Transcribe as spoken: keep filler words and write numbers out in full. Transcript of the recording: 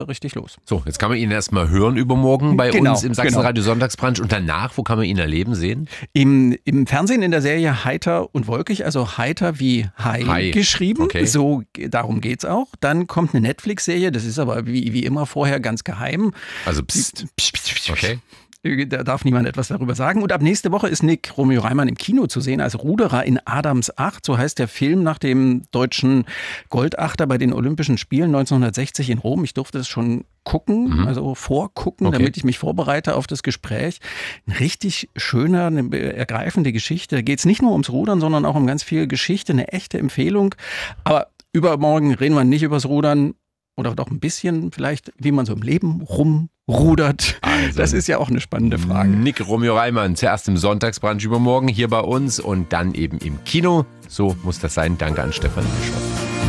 richtig los. So, jetzt kann man ihn erstmal hören übermorgen bei Genau, uns im Sachsenradio Sonntagsbrunch und danach, wo kann man ihn erleben, sehen? Im, Im Fernsehen in der Serie Heiter und Wolkig, also Heiter wie Hai, Hai. geschrieben, Okay. so darum geht's auch. Dann kommt eine Netflix-Serie, das ist aber wie, wie immer vorher ganz geheim. Also pst. Psst, psst, psst, Okay. Da darf niemand etwas darüber sagen. Und ab nächste Woche ist Nick Romeo Reimann im Kino zu sehen als Ruderer in Adams Acht. So heißt der Film nach dem deutschen Goldachter bei den Olympischen Spielen neunzehnhundertsechzig in Rom. Ich durfte es schon gucken, mhm. also vorgucken, okay. damit ich mich vorbereite auf das Gespräch. Ein richtig schöner, eine ergreifende Geschichte. Da geht es nicht nur ums Rudern, sondern auch um ganz viel Geschichte. Eine echte Empfehlung. Aber übermorgen reden wir nicht übers Rudern. Oder doch ein bisschen vielleicht, wie man so im Leben rumrudert. Also, das ist ja auch eine spannende Frage. Nick Romeo Reimann, zuerst im Sonntagsbrunch übermorgen hier bei uns und dann eben im Kino. So muss das sein. Danke an Stefan Mischwart.